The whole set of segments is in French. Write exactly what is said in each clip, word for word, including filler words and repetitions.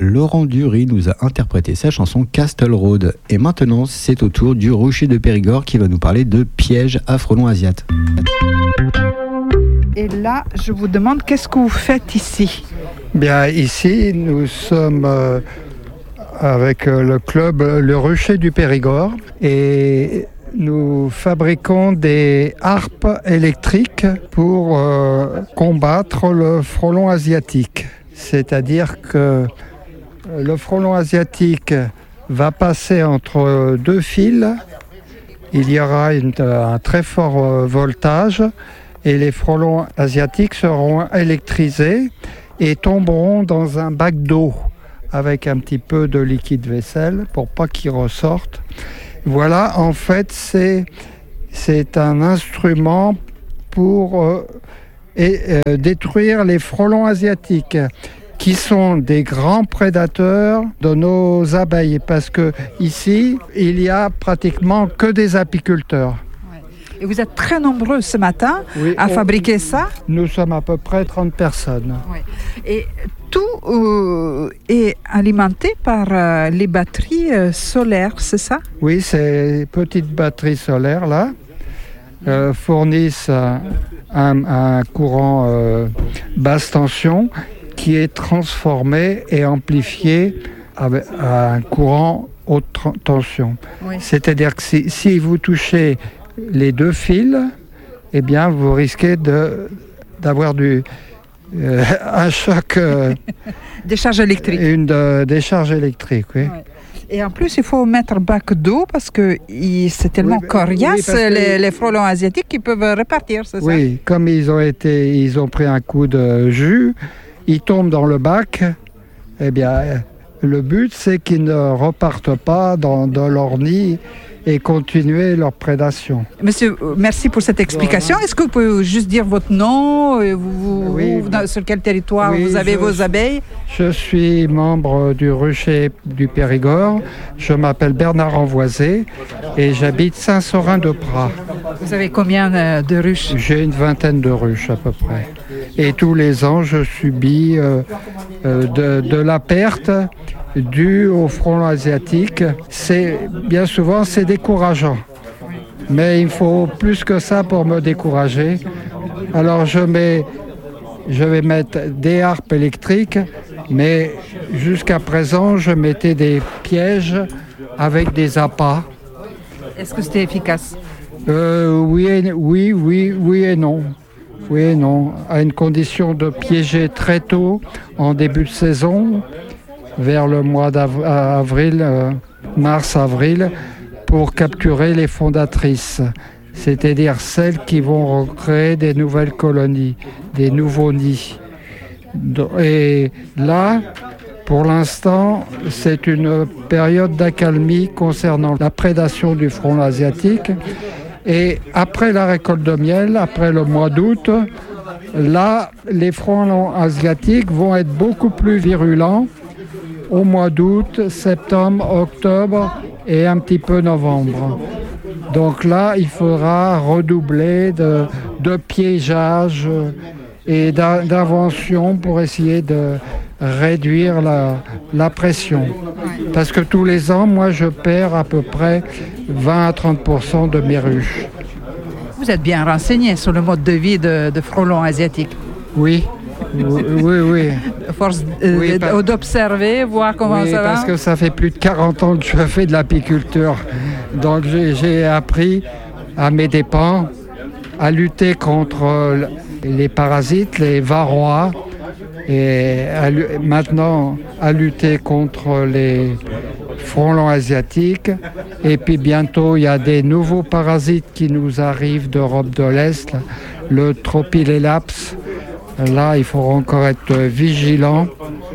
Laurent Dury nous a interprété sa chanson Castle Road. Et maintenant, c'est au tour du Rucher de Périgord qui va nous parler de pièges à frelons asiates. Et là, je vous demande, qu'est-ce que vous faites ici ? Bien, ici, nous sommes euh, avec euh, le club Le Rucher du Périgord et nous fabriquons des harpes électriques pour euh, combattre le frelon asiatique. C'est-à-dire que le frelon asiatique va passer entre deux fils. Il y aura une, un très fort voltage et les frelons asiatiques seront électrisés et tomberont dans un bac d'eau avec un petit peu de liquide vaisselle pour pas qu'ils ressortent. Voilà, en fait, c'est, c'est un instrument pour euh, et, euh, détruire les frelons asiatiques qui sont des grands prédateurs de nos abeilles parce que ici, il y a pratiquement que des apiculteurs. Et vous êtes très nombreux ce matin Oui, à on, fabriquer ça. Nous sommes à peu près trente personnes. Oui. Et tout euh, est alimenté par euh, les batteries euh, solaires, c'est ça ? Oui, ces petites batteries solaires là euh, fournissent un, un, un courant euh, basse tension qui est transformé et amplifié avec un courant haute tension. Oui. C'est-à-dire que si, si vous touchez les deux fils, eh bien, vous risquez de, d'avoir du, euh, un choc. Euh, décharge électrique. Une de, décharge électrique, oui. Ouais. Et en plus, il faut mettre bac d'eau parce que il, c'est tellement oui, coriace, oui, les, les frelons asiatiques qui peuvent repartir, c'est oui, ça ? Oui, comme ils ont, été, ils ont pris un coup de jus, ils tombent dans le bac, eh bien, le but, c'est qu'ils ne repartent pas dans, dans leur nid et continuer leur prédation. Monsieur, merci pour cette explication. Est-ce que vous pouvez juste dire votre nom, vous, oui, vous, dans, sur quel territoire oui, vous avez je, vos abeilles ? Je suis membre du Rucher du Périgord. Je m'appelle Bernard Envoisé et j'habite Saint-Saurin-de-Praz. Vous avez combien de ruches ? J'ai une vingtaine de ruches à peu près. Et tous les ans, je subis euh, euh, de, de la perte dû au frelon asiatique. C'est, bien souvent, c'est décourageant. Mais il faut plus que ça pour me décourager. Alors je, mets, je vais mettre des harpes électriques, mais jusqu'à présent, je mettais des pièges avec des appâts. Est-ce que c'était efficace ? euh, oui, et, oui, oui, oui et non. Oui et non. À une condition de piéger très tôt, en début de saison, vers le mois d'avril, euh, mars-avril, pour capturer les fondatrices, c'est-à-dire celles qui vont recréer des nouvelles colonies, des nouveaux nids. Et là, pour l'instant, c'est une période d'accalmie concernant la prédation du frelon asiatique. Et après la récolte de miel, après le mois d'août, là, les frelons asiatiques vont être beaucoup plus virulents au mois d'août, septembre, octobre et un petit peu novembre. Donc là, il faudra redoubler de, de piégeage et d'invention pour essayer de réduire la, la pression. Parce que tous les ans, moi, je perds à peu près vingt à trente pour cent de mes ruches. Vous êtes bien renseigné sur le mode de vie de, de frelons asiatiques. Oui. Oui, oui, oui. Force euh, oui, par... d'observer, voir comment oui, ça va. Parce que ça fait plus de quarante ans que je fais de l'apiculture. Donc j'ai, j'ai appris à mes dépens à lutter contre les parasites, les varrois, et à, maintenant à lutter contre les frelons asiatiques. Et puis bientôt, il y a des nouveaux parasites qui nous arrivent d'Europe de l'Est, le Tropilelaps. Là, il faut encore être vigilant.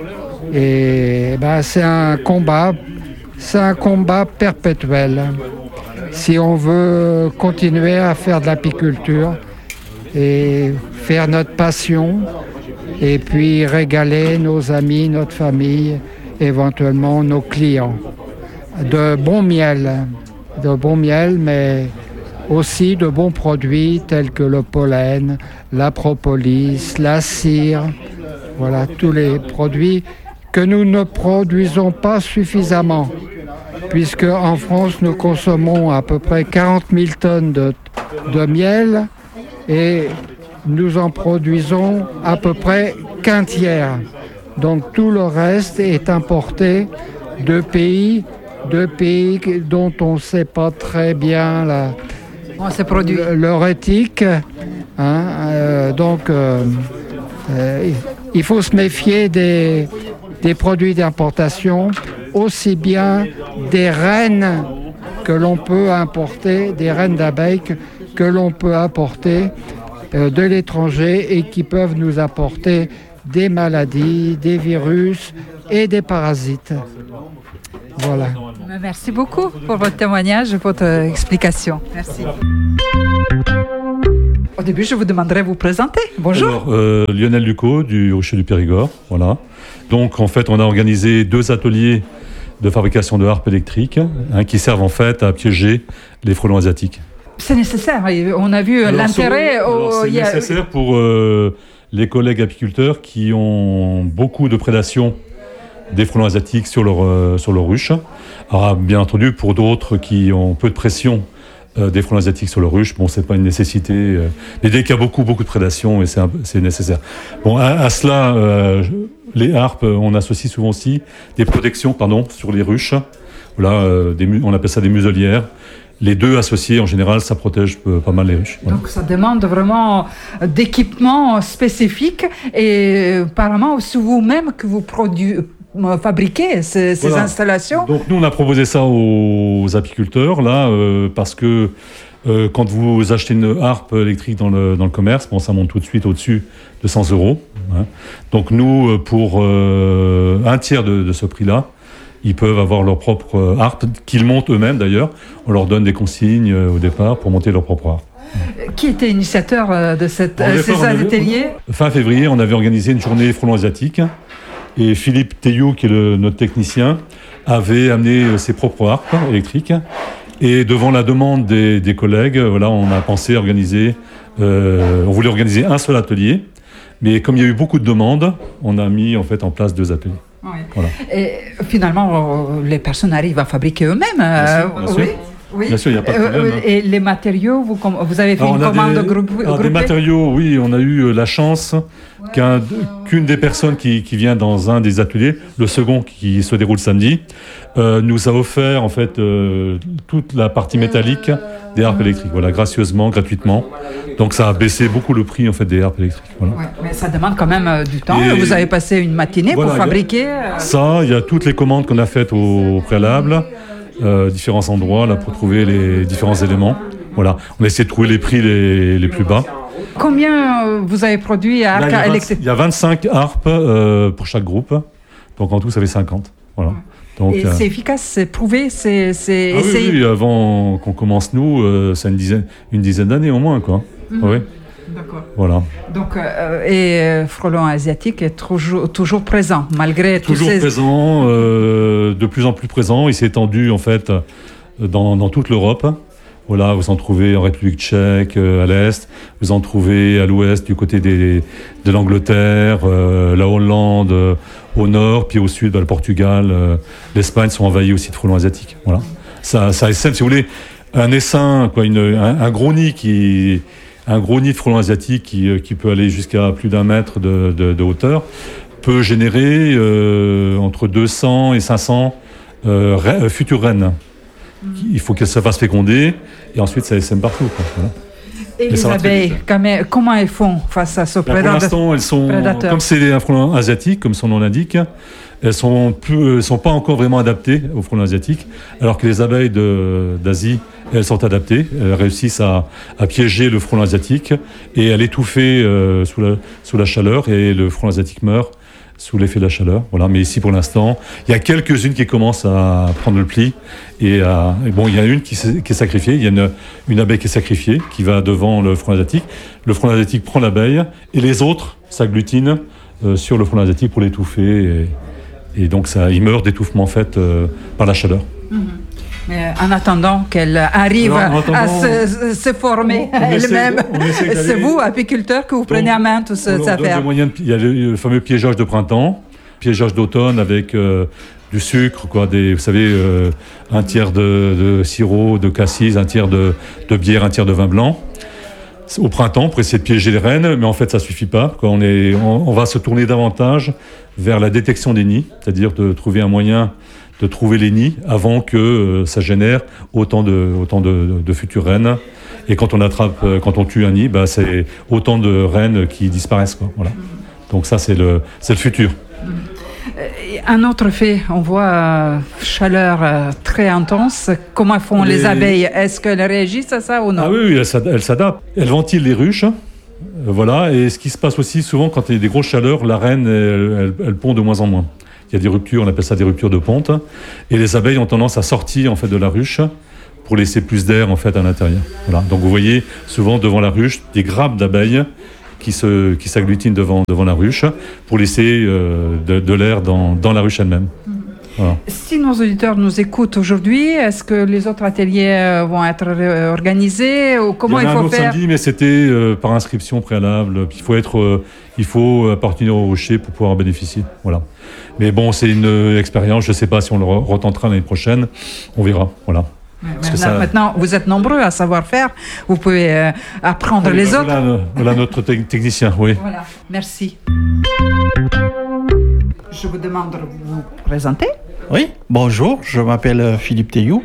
Et ben, c'est un combat, c'est un combat perpétuel. Si on veut continuer à faire de l'apiculture et faire notre passion, et puis régaler nos amis, notre famille, éventuellement nos clients. De bon miel, de bon miel, mais aussi de bons produits tels que le pollen, la propolis, la cire, voilà, tous les produits que nous ne produisons pas suffisamment, puisque en France, nous consommons à peu près quarante mille tonnes de, de miel et nous en produisons à peu près qu'un tiers. Donc tout le reste est importé de pays, de pays dont on ne sait pas très bien la, le, leur éthique. Hein, euh, donc euh, euh, il faut se méfier des, des produits d'importation, aussi bien des reines que l'on peut importer, des reines d'abeilles que, que l'on peut importer euh, de l'étranger et qui peuvent nous apporter des maladies, des virus et des parasites. Voilà. Merci beaucoup pour votre témoignage et votre explication. Merci. Au début, je vous demanderai de vous présenter. Bonjour. Alors, euh, Lionel Lucot du Rocher du Périgord. Voilà. Donc, en fait, on a organisé deux ateliers de fabrication de harpes électriques hein, qui servent en fait à piéger les frelons asiatiques. C'est nécessaire. On a vu alors, l'intérêt. Au, c'est a... nécessaire pour euh, les collègues apiculteurs qui ont beaucoup de prédation des frelons asiatiques sur leur, euh, sur leur ruche. Alors, bien entendu, pour d'autres qui ont peu de pression euh, des frelons asiatiques sur leur ruche, bon, c'est pas une nécessité. Euh, mais dès qu'il y a beaucoup, beaucoup de prédation, et c'est, un, c'est nécessaire. Bon, à, à cela, euh, les harpes, on associe souvent aussi des protections, pardon, sur les ruches. Voilà, euh, des, on appelle ça des muselières. Les deux associés, en général, ça protège euh, pas mal les ruches. Voilà. Donc, ça demande vraiment d'équipements spécifiques et apparemment, c'est vous-même que vous produisez. Fabriquer ces, ces voilà. installations. Donc nous on a proposé ça aux apiculteurs là euh, parce que euh, quand vous achetez une harpe électrique dans le, dans le commerce, bon ça monte tout de suite au-dessus de cent euros. Hein. Donc nous pour euh, un tiers de, de ce prix-là, ils peuvent avoir leur propre harpe qu'ils montent eux-mêmes d'ailleurs. On leur donne des consignes euh, au départ pour monter leur propre harpe. Qui était initiateur de cette, euh, ces ateliers ? Fin février, on avait organisé une journée frelon asiatique. Et Philippe Théiou, qui est le, notre technicien, avait amené ses propres harpes électriques. Et devant la demande des, des collègues, voilà, on a pensé organiser, euh, on voulait organiser un seul atelier. Mais comme il y a eu beaucoup de demandes, on a mis en fait en place deux ateliers. Oui. Voilà. Et finalement, les personnes arrivent à fabriquer eux-mêmes. Bien sûr, bien sûr. Oui. Oui. Bien sûr, il n'y a pas de problème. Euh, et les matériaux, vous, vous avez fait alors, une commande des, groupe, alors, des matériaux, oui, on a eu la chance ouais. qu'un, qu'une des personnes qui, qui vient dans un des ateliers, le second qui se déroule samedi, euh, nous a offert en fait euh, toute la partie métallique des harpes électriques, voilà, gracieusement, gratuitement. Donc ça a baissé beaucoup le prix en fait des harpes électriques. Voilà. Ouais, mais ça demande quand même euh, du temps. Et vous avez passé une matinée voilà, pour fabriquer. Euh... Ça, il y a toutes les commandes qu'on a faites au, au préalable. Euh, différents endroits là pour trouver les différents éléments. Voilà, on a essayé de trouver les prix les, les plus bas. Combien euh, vous avez produit à harpes électriques ? Il y a vingt-cinq harpes euh, pour chaque groupe, donc en tout ça fait cinquante. Voilà. Donc, et euh, c'est efficace, c'est prouvé, c'est, c'est ah essayé. Oui, oui, avant qu'on commence nous, euh, c'est une dizaine, une dizaine d'années au moins quoi. Mmh. Oui. D'accord. Voilà. Donc, euh, et euh, frelon asiatique est toujours, toujours présent, malgré tous Toujours ces... présent, euh, de plus en plus présent. Il s'est étendu, en fait, dans, dans toute l'Europe. Voilà, vous en trouvez en République tchèque, euh, à l'Est. Vous en trouvez à l'Ouest, du côté des, de l'Angleterre, euh, la Hollande, euh, au Nord, puis au Sud, bah, le Portugal, euh, l'Espagne sont envahis aussi de frelons asiatiques. Voilà. Ça, ça essaime, si vous voulez, un essaim, quoi, une, un, un gros nid qui... Un gros nid de frelons asiatiques qui, qui peut aller jusqu'à plus d'un mètre de, de, de hauteur peut générer euh, entre deux cents et cinq cents euh, re- futures reines. Mmh. Il faut qu'elles se fassent féconder et ensuite ça essaime partout. Quoi. Voilà. Et les abeilles, comment elles font face à ce prédateur ? Pour l'instant, elles sont, prédateur. Comme c'est un frelon asiatique, comme son nom l'indique, elles sont plus, sont pas encore vraiment adaptées aux frelons asiatiques, alors que les abeilles de, d'Asie, elles sont adaptées, elles réussissent à, à piéger le frelon asiatique et à l'étouffer euh, sous, la, sous la chaleur, et le frelon asiatique meurt sous l'effet de la chaleur. Voilà. Mais ici, pour l'instant, il y a quelques-unes qui commencent à prendre le pli. Et, à, et bon, il y a une qui, qui est sacrifiée. Il y a une, une abeille qui est sacrifiée, qui va devant le frelon asiatique. Le frelon asiatique prend l'abeille, et les autres s'agglutinent euh, sur le frelon asiatique pour l'étouffer. Et, et donc, ça, il meurt d'étouffement en fait euh, par la chaleur. Mmh. Mais en attendant qu'elle arrive Alors, attendant, à se, se former on, on elle-même, essaie, c'est vous, apiculteur, que vous prenez donc, à main toute cette affaire. Il y a le, le fameux piégeage de printemps. piégeage d'automne avec euh, du sucre, quoi, des, vous savez, euh, un tiers de, de sirop, de cassis, un tiers de, de bière, un tiers de vin blanc. Au printemps, pour essayer de piéger les rennes, mais en fait, ça suffit pas. Quoi. On, est, on, on va se tourner davantage vers la détection des nids, c'est-à-dire de trouver un moyen de trouver les nids avant que euh, ça génère autant de, autant de, de, de futures rennes. Et quand on attrape, euh, quand on tue un nid, bah, c'est autant de rennes qui disparaissent. Quoi. Voilà. Donc ça, c'est le, c'est le futur. Un autre fait, on voit euh, chaleur euh, très intense. Comment font les, les abeilles? Est-ce qu'elles réagissent à ça ou non? Ah oui, oui, elles s'adaptent. Elles ventilent les ruches. Euh, voilà. Et ce qui se passe aussi, souvent, quand il y a des grosses chaleurs, la reine, elle, elle, elle pond de moins en moins. Il y a des ruptures, on appelle ça des ruptures de ponte. Et les abeilles ont tendance à sortir en fait, de la ruche pour laisser plus d'air en fait, à l'intérieur. Voilà. Donc vous voyez souvent devant la ruche des grappes d'abeilles qui, se, qui s'agglutinent devant, devant la ruche pour laisser euh, de, de l'air dans, dans la ruche elle-même. Voilà. Si nos auditeurs nous écoutent aujourd'hui, est-ce que les autres ateliers vont être organisés ou comment il, y en a il faut un autre faire samedi, mais c'était euh, par inscription préalable. Il faut être, euh, il faut appartenir au rocher pour pouvoir en bénéficier. Voilà. Mais bon, c'est une euh, expérience. Je ne sais pas si on le retentera l'année prochaine. On verra. Voilà. Maintenant, ça... maintenant, vous êtes nombreux à savoir faire. Vous pouvez euh, apprendre oui, les bah, autres. Voilà, voilà notre te- technicien. Oui. Voilà. Merci. Je vous demande de vous présenter. Oui, bonjour, je m'appelle Philippe Théiou.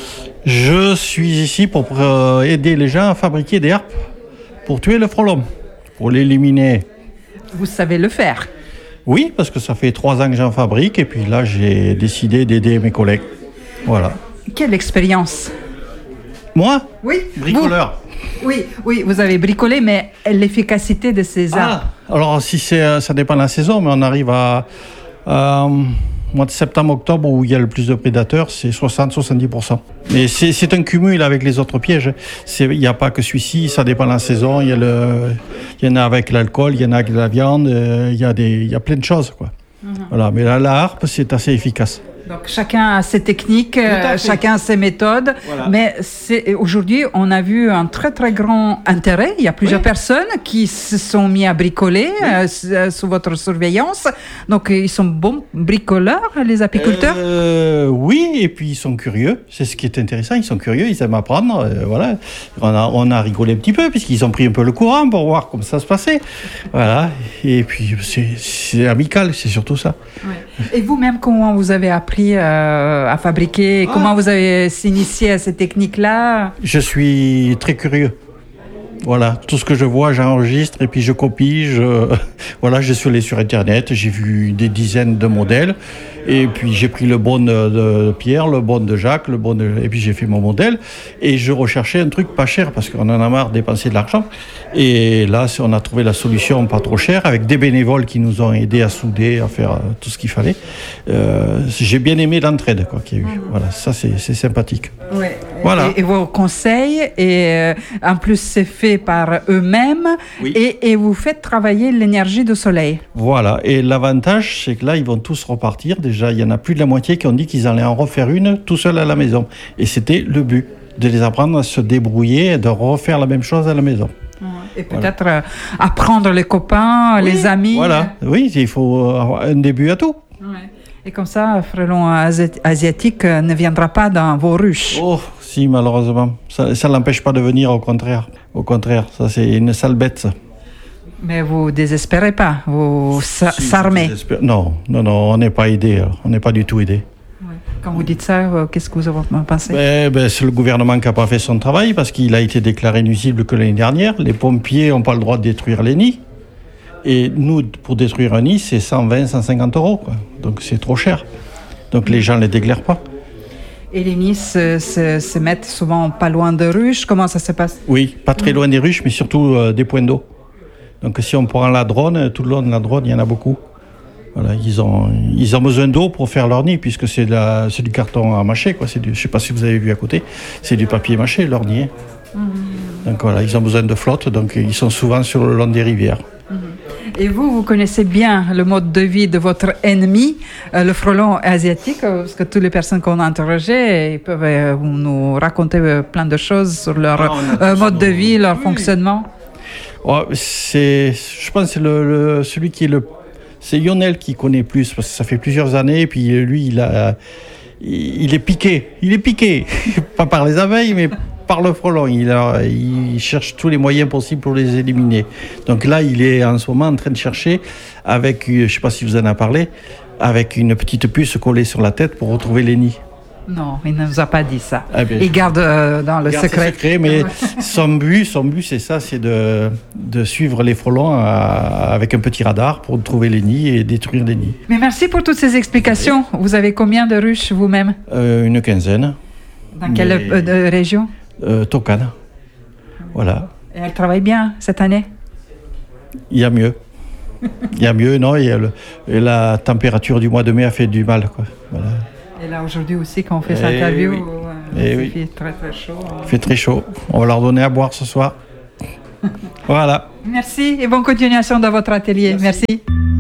Je suis ici pour aider les gens à fabriquer des harpes pour tuer le frelon, pour l'éliminer. Vous savez le faire? Oui, parce que ça fait trois ans que j'en fabrique et puis là j'ai décidé d'aider mes collègues. Voilà. Quelle expérience? Moi? Oui. Bricoleur. Vous... Oui, oui, vous avez bricolé, mais l'efficacité de ces arbres. Ah, alors si c'est, ça dépend de la saison, mais on arrive à... à mois de septembre-octobre où il y a le plus de prédateurs, c'est soixante à soixante-dix pour cent. Mais c'est, c'est un cumul avec les autres pièges. C'est, il n'y a pas que celui-ci, ça dépend de la saison. Il y, a le, il y en a avec l'alcool, il y en a avec la viande, euh, il, y a des, il y a plein de choses. Quoi. Mm-hmm. Voilà. Mais là, la harpe, c'est assez efficace. Donc chacun a ses techniques, euh, chacun a ses méthodes, voilà. Mais c'est, aujourd'hui on a vu un très très grand intérêt. Il y a plusieurs oui. personnes qui se sont mis à bricoler oui. euh, sous votre surveillance. Donc ils sont bons bricoleurs, les apiculteurs. euh, Oui, et puis ils sont curieux. C'est ce qui est intéressant. Ils sont curieux, ils aiment apprendre. Euh, voilà. On a, on a rigolé un petit peu puisqu'ils ont pris un peu le courant pour voir comment ça se passait. Voilà. Et puis c'est, c'est amical, c'est surtout ça. Ouais. Et vous-même, comment vous avez appris Euh, à fabriquer? Ah. Comment vous avez s'initié à ces techniques-là? Je suis très curieux. Voilà, tout ce que je vois, j'enregistre et puis je copie. Je, voilà, je suis allé sur Internet, j'ai vu des dizaines de modèles et puis j'ai pris le bon de, de Pierre, le bon de Jacques, le bon de, et puis j'ai fait mon modèle et je recherchais un truc pas cher parce qu'on en a marre de dépenser de l'argent. Et là, on a trouvé la solution pas trop chère avec des bénévoles qui nous ont aidés à souder, à faire tout ce qu'il fallait. Euh, j'ai bien aimé l'entraide quoi, qu'il y a eu. Voilà, ça c'est, c'est sympathique. Ouais. Voilà. Et, et vos conseils, et euh, en plus c'est fait par eux-mêmes, oui. et, et vous faites travailler l'énergie du soleil. Voilà, et l'avantage c'est que là ils vont tous repartir. Déjà il y en a plus de la moitié qui ont dit qu'ils allaient en refaire une tout seul à la maison. Et c'était le but, de les apprendre à se débrouiller et de refaire la même chose à la maison. Et peut-être voilà. euh, apprendre les copains, oui, les amis. Voilà, oui, il faut avoir un début à tout. Ouais. Et comme ça, frelon asiatique ne viendra pas dans vos ruches. Oh, si, malheureusement. Ça ne l'empêche pas de venir, au contraire. Au contraire, ça c'est une sale bête, ça. Mais vous ne désespérez pas, vous sa- si, s'armez. Non, non, non, on n'est pas aidé, on n'est pas du tout aidé. Quand vous dites ça, euh, qu'est-ce que vous en pensez? ben, ben, C'est le gouvernement qui n'a pas fait son travail parce qu'il a été déclaré nuisible que l'année dernière. Les pompiers n'ont pas le droit de détruire les nids. Et nous, pour détruire un nid, c'est cent vingt à cent cinquante euros. Quoi. Donc c'est trop cher. Donc les gens ne les déclarent pas. Et les nids se, se, se mettent souvent pas loin de ruches. Comment ça se passe? Oui, pas très loin des ruches, mais surtout euh, des points d'eau. Donc si on prend la Dronne, tout le long de la Dronne, il y en a beaucoup. Voilà, ils ont, ils ont besoin d'eau pour faire leur nid, puisque c'est, de la, c'est du carton à mâcher. Quoi. C'est du, je ne sais pas si vous avez vu à côté, c'est du papier mâché, leur nid. Mmh. Donc voilà, ils ont besoin de flotte, donc ils sont souvent sur le long des rivières. Mmh. Et vous, vous connaissez bien le mode de vie de votre ennemi, euh, le frelon asiatique, parce que toutes les personnes qu'on a interrogées, ils peuvent euh, nous raconter euh, plein de choses sur leur ah, euh, mode de vie, leur oui. fonctionnement. Oh, c'est, je pense que c'est le, le, celui qui est le c'est Lionel qui connaît plus, parce que ça fait plusieurs années, et puis lui, il, a, il est piqué. Il est piqué, pas par les abeilles, mais par le frelon. Il, a, il cherche tous les moyens possibles pour les éliminer. Donc là, il est en ce moment en train de chercher, avec, je ne sais pas si vous en avez parlé, avec une petite puce collée sur la tête pour retrouver les nids. Non, il ne nous a pas dit ça. Ah bien, il garde euh, dans le il garde secret. secret. Mais son but, son but, c'est ça, c'est de, de suivre les frelons à, avec un petit radar pour trouver les nids et détruire les nids. Mais merci pour toutes ces explications. Vous avez combien de ruches vous-même? euh, Une quinzaine. Dans quelle euh, de région? euh, Tokane. Voilà. Et elle travaille bien cette année? Il y a mieux. Il y a mieux, non, il y a le, et la température du mois de mai a fait du mal, quoi. Voilà. Et là, aujourd'hui aussi, quand on fait Eh cette interview, oui. euh, Eh il oui. fait très très chaud. Il fait très chaud. On va leur donner à boire ce soir. Voilà. Merci et bonne continuation dans votre atelier. Merci. Merci.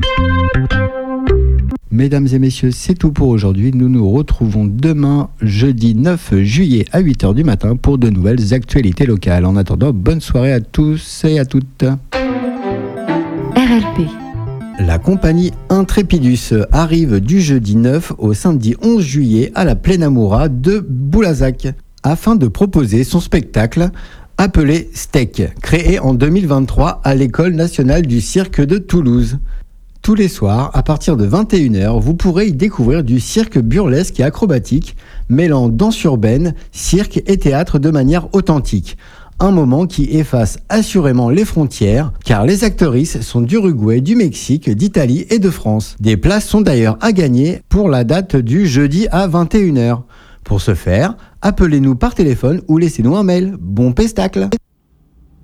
Mesdames et messieurs, c'est tout pour aujourd'hui. Nous nous retrouvons demain, jeudi neuf juillet à huit heures du matin pour de nouvelles actualités locales. En attendant, bonne soirée à tous et à toutes. R L P. La compagnie Intrépidus arrive du jeudi neuf au samedi onze juillet à la Plaine Amoura de Boulazac afin de proposer son spectacle appelé Steak, créé en deux mille vingt-trois à l'École nationale du cirque de Toulouse. Tous les soirs, à partir de vingt et une heures, vous pourrez y découvrir du cirque burlesque et acrobatique, mêlant danse urbaine, cirque et théâtre de manière authentique. Un moment qui efface assurément les frontières, car les actrices sont d'Uruguay, du Mexique, d'Italie et de France. Des places sont d'ailleurs à gagner pour la date du jeudi à vingt et une heures. Pour ce faire, appelez-nous par téléphone ou laissez-nous un mail. Bon pestacle!